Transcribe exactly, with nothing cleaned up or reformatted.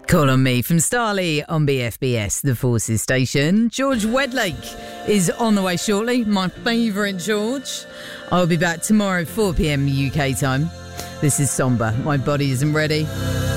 Call on Me from Starley on B F B S, the Forces station. George Wedlake is on the way shortly, my favourite George. I'll be back tomorrow, four p.m. U K time. This is Somber. My Body Isn't Ready.